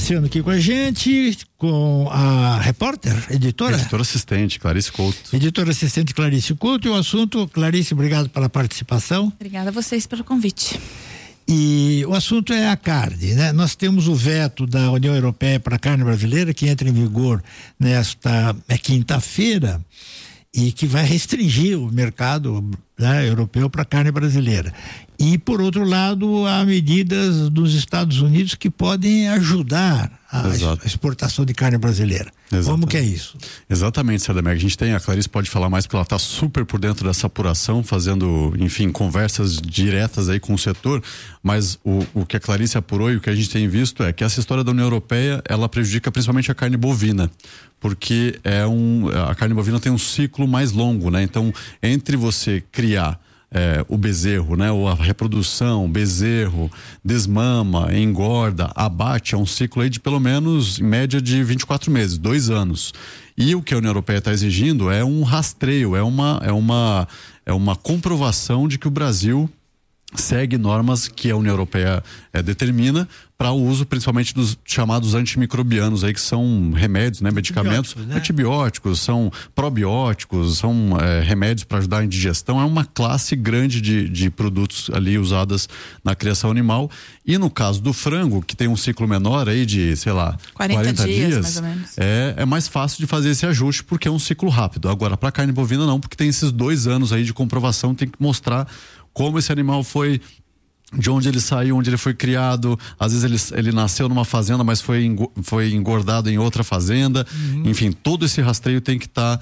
Cassiano aqui com a gente, com a repórter, editora assistente, Clarice Couto. Editora assistente Clarice Couto, e o assunto, Clarice, obrigado pela participação. Obrigada a vocês pelo convite. E o assunto é a carne, né? Nós temos o veto da União Europeia para a carne brasileira, que entra em vigor nesta quinta-feira, e que vai restringir o mercado, né, europeu para a carne brasileira. E, por outro lado, há medidas dos Estados Unidos que podem ajudar a exportação de carne brasileira. Exatamente. Como que é isso? Exatamente, Sardameg. A Clarice pode falar mais, porque ela está super por dentro dessa apuração, fazendo, enfim, conversas diretas aí com o setor, mas o que a Clarice apurou e o que a gente tem visto é que essa história da União Europeia, ela prejudica principalmente a carne bovina, porque a carne bovina tem um ciclo mais longo, né? Então, entre você criar o bezerro, né? Ou a reprodução, bezerro, desmama, engorda, abate, é um ciclo aí de pelo menos, em média, de 24 meses, 2 anos. E o que a União Europeia está exigindo é um rastreio, é uma comprovação de que o Brasil segue normas que a União Europeia determina para o uso principalmente dos chamados antimicrobianos aí, que são remédios, né, medicamentos, antibióticos, são probióticos, são remédios para ajudar a indigestão. É uma classe grande de produtos ali usadas na criação animal. E no caso do frango, que tem um ciclo menor aí de, sei lá, 40 dias mais ou menos. É mais fácil de fazer esse ajuste, porque é um ciclo rápido. Agora, para carne bovina não, porque tem esses 2 anos aí de comprovação, tem que mostrar como esse animal foi, de onde ele saiu, onde ele foi criado. Às vezes ele nasceu numa fazenda, mas foi engordado em outra fazenda. Enfim, todo esse rastreio tem que estar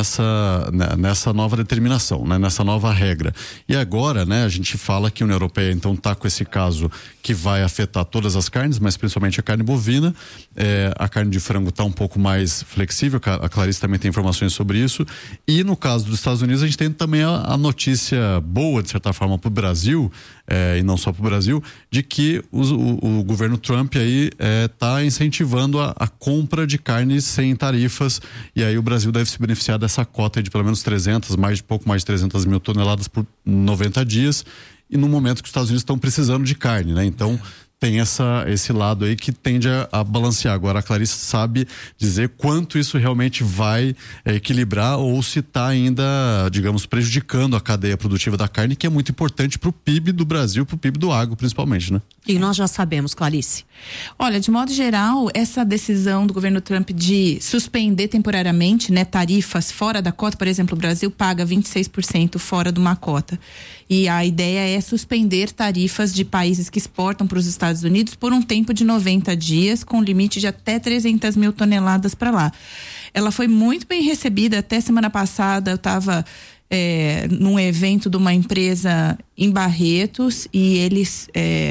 nessa nova determinação, né? Nessa nova regra. E agora, né, a gente fala que a União Europeia então está com esse caso que vai afetar todas as carnes, mas principalmente a carne bovina. A carne de frango está um pouco mais flexível, a Clarice também tem informações sobre isso. E no caso dos Estados Unidos, a gente tem também a notícia boa, de certa forma, para o Brasil, e não só para o Brasil, de que o governo Trump aí está incentivando a compra de carnes sem tarifas, e aí o Brasil deve se beneficiar dessa cota de pelo menos pouco mais de 300 mil toneladas por 90 dias, e no momento que os Estados Unidos estão precisando de carne, né? Então tem esse lado aí que tende a balancear. Agora a Clarice sabe dizer quanto isso realmente vai equilibrar, ou se está ainda, digamos, prejudicando a cadeia produtiva da carne, que é muito importante para o PIB do Brasil, para o PIB do agro principalmente, né? E nós já sabemos, Clarice. Olha, de modo geral, essa decisão do governo Trump de suspender temporariamente, né, tarifas fora da cota, por exemplo, o Brasil paga 26% fora de uma cota. E a ideia é suspender tarifas de países que exportam para os Estados Unidos por um tempo de 90 dias, com limite de até 300 mil toneladas para lá. Ela foi muito bem recebida. Até semana passada eu estava num evento de uma empresa em Barretos, e eles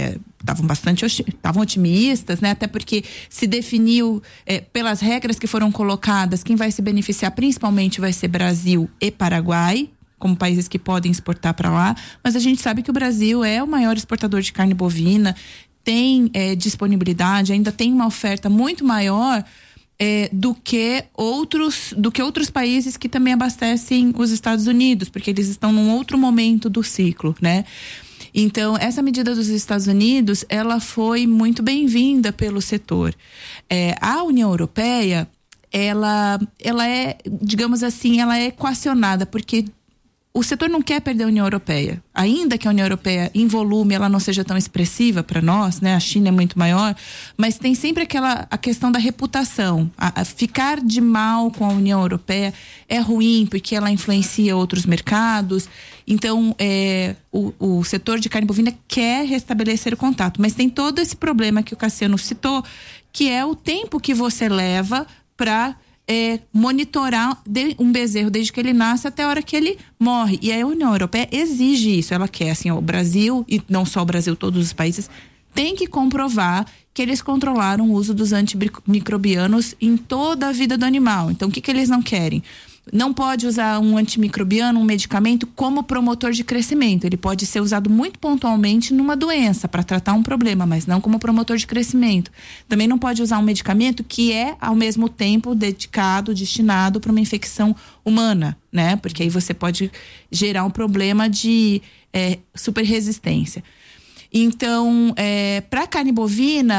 estavam otimistas, né? Até porque se definiu pelas regras que foram colocadas, quem vai se beneficiar principalmente vai ser Brasil e Paraguai, como países que podem exportar para lá. Mas a gente sabe que o Brasil é o maior exportador de carne bovina, tem disponibilidade, ainda tem uma oferta muito maior do que outros países que também abastecem os Estados Unidos, porque eles estão num outro momento do ciclo, né? Então, essa medida dos Estados Unidos, ela foi muito bem-vinda pelo setor. A União Europeia, ela é, digamos assim, ela é equacionada, porque o setor não quer perder a União Europeia. Ainda que a União Europeia, em volume, ela não seja tão expressiva para nós, né? A China é muito maior, mas tem sempre a questão da reputação. Ficar de mal com a União Europeia é ruim, porque ela influencia outros mercados. Então, o setor de carne bovina quer restabelecer o contato, mas tem todo esse problema que o Cassiano citou, que é o tempo que você leva para monitorar um bezerro desde que ele nasce até a hora que ele morre. E a União Europeia exige isso. Ela quer, assim, o Brasil, e não só o Brasil, todos os países, tem que comprovar que eles controlaram o uso dos antimicrobianos em toda a vida do animal. Então, o que eles não querem? Não pode usar um antimicrobiano, um medicamento, como promotor de crescimento. Ele pode ser usado muito pontualmente numa doença, para tratar um problema, mas não como promotor de crescimento. Também não pode usar um medicamento que é, ao mesmo tempo, destinado para uma infecção humana, né? Porque aí você pode gerar um problema de superresistência. Então, para a carne bovina,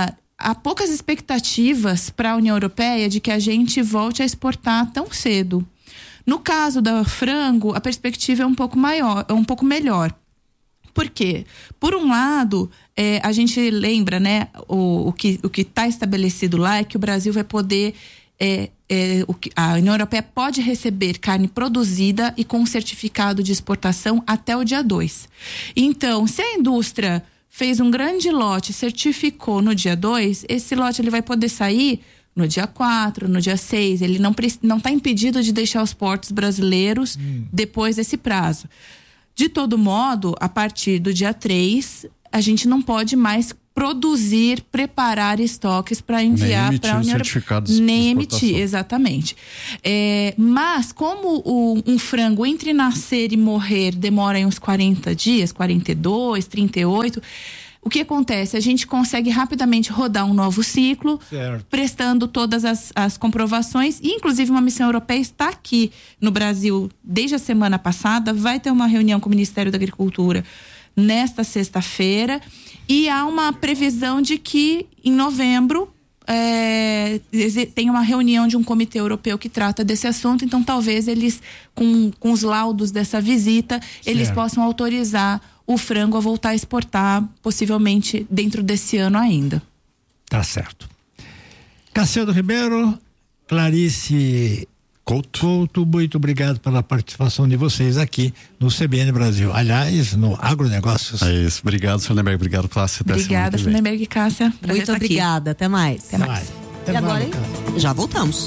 há poucas expectativas para a União Europeia de que a gente volte a exportar tão cedo. No caso do frango, a perspectiva é um pouco melhor. Por quê? Por um lado, a gente lembra, né, o que está estabelecido lá é que o Brasil vai poder, a União Europeia pode receber carne produzida e com certificado de exportação até o dia 2. Então, se a indústria fez um grande lote, certificou no dia 2, esse lote ele vai poder sair no dia 4, no dia 6. Ele não está impedido de deixar os portos brasileiros depois desse prazo. De todo modo, a partir do dia 3, a gente não pode mais preparar estoques para enviar para a União Europeia. Nem emitir, exatamente. Mas como um frango entre nascer e morrer demora uns 40 dias, 42, 38... O que acontece? A gente consegue rapidamente rodar um novo ciclo, certo, prestando todas as comprovações, e inclusive uma missão europeia está aqui no Brasil desde a semana passada, vai ter uma reunião com o Ministério da Agricultura nesta sexta-feira, e há uma previsão de que em novembro tem uma reunião de um comitê europeu que trata desse assunto, então talvez eles, com os laudos dessa visita, eles possam autorizar o frango a voltar a exportar, possivelmente dentro desse ano ainda. Tá certo. Cacildo Ribeiro, Clarice Couto, muito obrigado pela participação de vocês aqui no CBN Brasil. Aliás, no Agronegócios. É isso. Obrigado, Schonenberg. Obrigado, Cássia. Obrigada, Schonenberg e Cássia. Muito obrigada. Até mais. Até mais. E agora, já voltamos.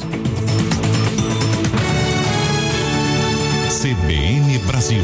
CBN Brasil.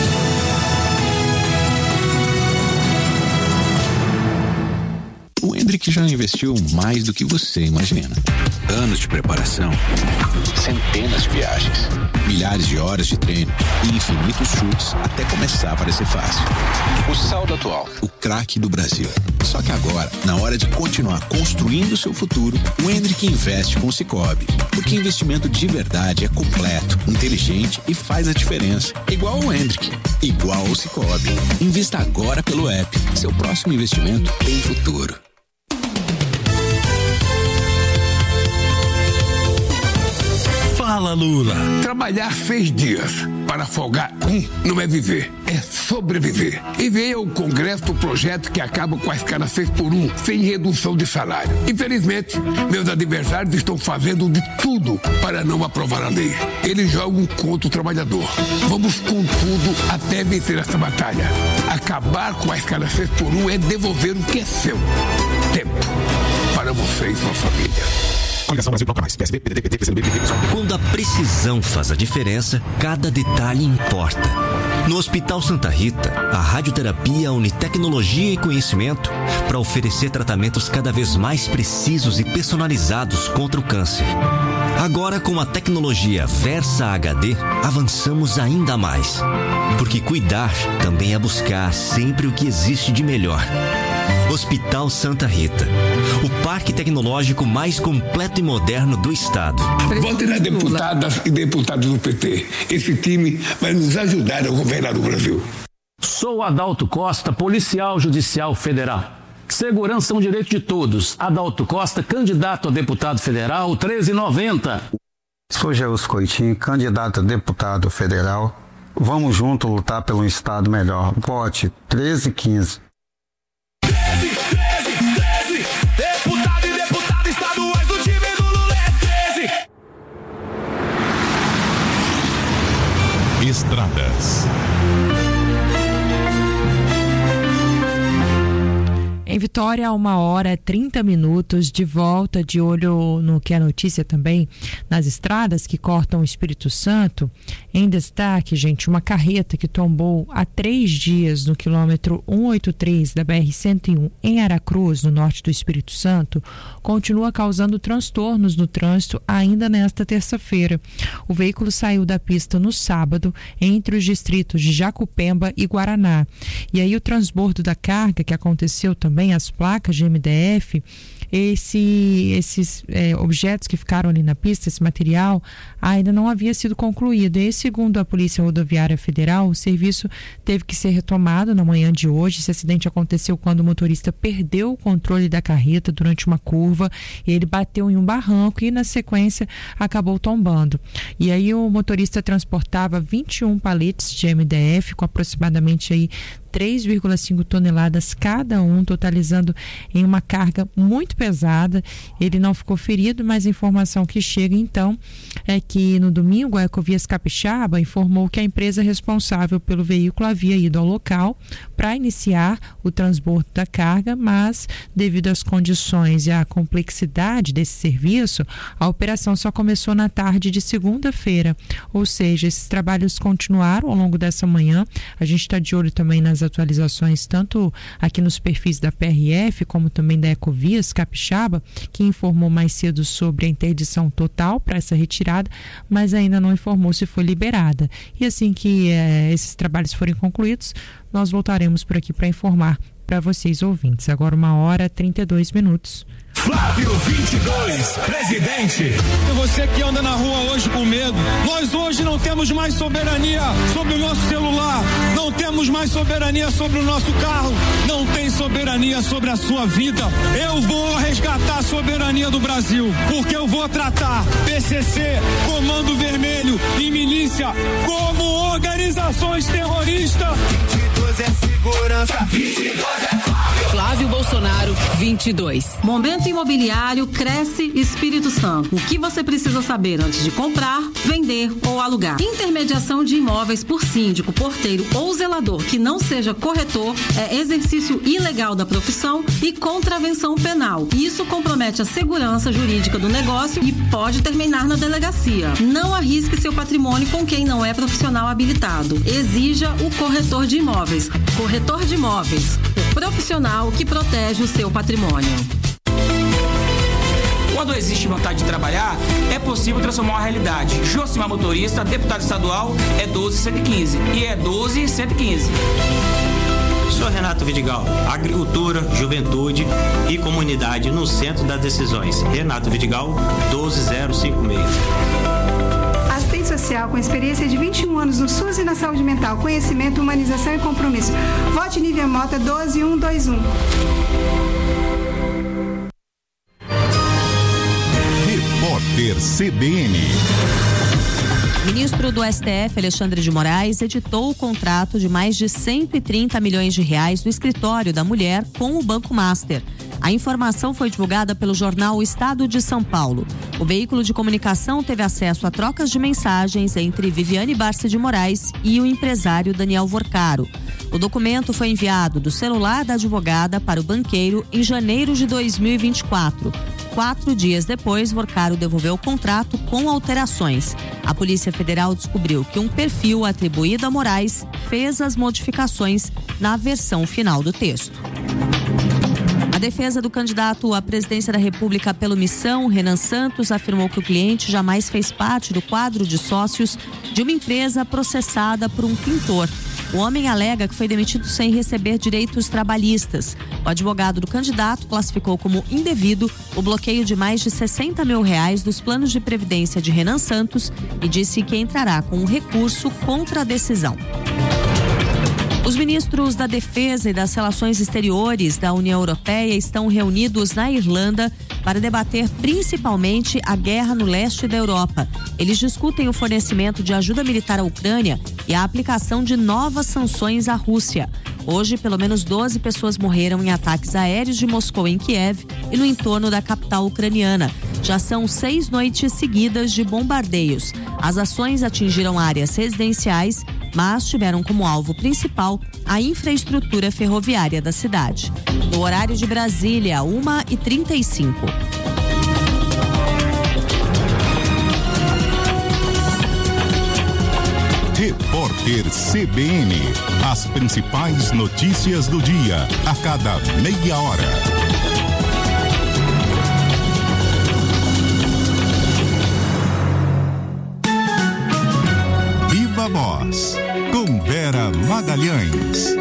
O Hendrick já investiu mais do que você imagina. Anos de preparação, centenas de viagens, milhares de horas de treino e infinitos chutes até começar a parecer fácil. O saldo atual, o craque do Brasil. Só que agora, na hora de continuar construindo o seu futuro, o Hendrick investe com o Sicoob. Porque investimento de verdade é completo, inteligente e faz a diferença. Igual ao Hendrick, igual ao Sicoob. Invista agora pelo app. Seu próximo investimento tem futuro. Fala, Lula. Trabalhar 6 dias para folgar não é viver, é sobreviver. E veio ao Congresso o projeto que acaba com a escala 6x1, sem redução de salário. Infelizmente, meus adversários estão fazendo de tudo para não aprovar a lei. Eles jogam contra o trabalhador. Vamos com tudo até vencer essa batalha. Acabar com a escala 6x1 é devolver o que é seu. Tempo para você e sua família. Coligação Brasil Bloco Mais, PSB, PDT, PT, PCdoB, PT, PSOL. Quando a precisão faz a diferença, cada detalhe importa. No Hospital Santa Rita, a radioterapia une tecnologia e conhecimento para oferecer tratamentos cada vez mais precisos e personalizados contra o câncer. Agora, com a tecnologia Versa HD, avançamos ainda mais. Porque cuidar também é buscar sempre o que existe de melhor. Hospital Santa Rita, o parque tecnológico mais completo e moderno do estado. Votem nas deputadas e deputados do PT. Esse time vai nos ajudar a governar o Brasil. Sou Adalto Costa, policial judicial federal. Segurança é um direito de todos. Adalto Costa, candidato a deputado federal, 1390. Sou Geus Coitinho, candidato a deputado federal. Vamos juntos lutar pelo estado melhor. Vote 1315. Deputado e deputada estaduais do time do Lula é 13. Estradas. Em Vitória, 1h30, de volta, de olho no que é notícia também, nas estradas que cortam o Espírito Santo. Em destaque, gente, uma carreta que tombou há 3 dias no quilômetro 183 da BR-101 em Aracruz, no norte do Espírito Santo, continua causando transtornos no trânsito ainda nesta terça-feira. O veículo saiu da pista no sábado, entre os distritos de Jacupemba e Guaraná. E aí o transbordo da carga, que aconteceu também às das placas de MDF, esses objetos que ficaram ali na pista, esse material, ainda não havia sido concluído. E segundo a Polícia Rodoviária Federal, o serviço teve que ser retomado na manhã de hoje. Esse acidente aconteceu quando o motorista perdeu o controle da carreta durante uma curva, e ele bateu em um barranco e na sequência acabou tombando. E aí o motorista transportava 21 paletes de MDF com aproximadamente aí 3,5 toneladas cada um, totalizando em uma carga muito pesada. Ele não ficou ferido, mas a informação que chega então é que no domingo a Ecovias Capixaba informou que a empresa responsável pelo veículo havia ido ao local para iniciar o transbordo da carga, mas devido às condições e à complexidade desse serviço, a operação só começou na tarde de segunda-feira, ou seja, esses trabalhos continuaram ao longo dessa manhã. A gente está de olho também nas atualizações, tanto aqui nos perfis da PRF, como também da Ecovias Capixaba, que informou mais cedo sobre a interdição total para essa retirada, mas ainda não informou se foi liberada. E assim que esses trabalhos forem concluídos, nós voltaremos por aqui para informar para vocês ouvintes. Agora 1h32. Flávio 22, presidente. E você que anda na rua hoje com medo, nós hoje não temos mais soberania sobre o nosso celular, não temos mais soberania sobre o nosso carro, não tem soberania sobre a sua vida. Eu vou resgatar a soberania do Brasil, porque eu vou tratar PCC, Comando Vermelho e milícia como organizações terroristas. 22 é segurança, 22 é Flávio Bolsonaro, 22. Momento Imobiliário Cresce Espírito Santo. O que você precisa saber antes de comprar, vender ou alugar? Intermediação de imóveis por síndico, porteiro ou zelador que não seja corretor é exercício ilegal da profissão e contravenção penal. Isso compromete a segurança jurídica do negócio e pode terminar na delegacia. Não arrisque seu patrimônio com quem não é profissional habilitado. Exija o corretor de imóveis. Corretor de imóveis, o profissional que protege o seu patrimônio. Quando existe vontade de trabalhar, é possível transformar uma realidade. Josimar Motorista, deputado estadual, é 12115 e é 12115. Sou Renato Vidigal, agricultura, juventude e comunidade no centro das decisões. Renato Vidigal, 12056. Assistente social com experiência de 21 anos no SUS e na saúde mental, conhecimento, humanização e compromisso. Vote Nívia Mota 12121. Repórter CBN. Ministro do STF, Alexandre de Moraes, editou o contrato de mais de 130 milhões de reais do escritório da mulher com o Banco Master. A informação foi divulgada pelo jornal O Estado de São Paulo. O veículo de comunicação teve acesso a trocas de mensagens entre Viviane Barça de Moraes e o empresário Daniel Vorcaro. O documento foi enviado do celular da advogada para o banqueiro em janeiro de 2024. 4 dias depois, Vorcaro devolveu o contrato com alterações. A Polícia Federal descobriu que um perfil atribuído a Moraes fez as modificações na versão final do texto. A defesa do candidato à presidência da República pela Missão, Renan Santos, afirmou que o cliente jamais fez parte do quadro de sócios de uma empresa processada por um pintor. O homem alega que foi demitido sem receber direitos trabalhistas. O advogado do candidato classificou como indevido o bloqueio de mais de R$60 mil dos planos de previdência de Renan Santos e disse que entrará com um recurso contra a decisão. Os ministros da Defesa e das Relações Exteriores da União Europeia estão reunidos na Irlanda para debater principalmente a guerra no leste da Europa. Eles discutem o fornecimento de ajuda militar à Ucrânia e a aplicação de novas sanções à Rússia. Hoje, pelo menos 12 pessoas morreram em ataques aéreos de Moscou em Kiev e no entorno da capital ucraniana. Já são 6 noites seguidas de bombardeios. As ações atingiram áreas residenciais, mas tiveram como alvo principal a infraestrutura ferroviária da cidade. No horário de Brasília, 1h35. Repórter CBN. As principais notícias do dia, a cada meia hora. Viva Voz, com Vera Magalhães.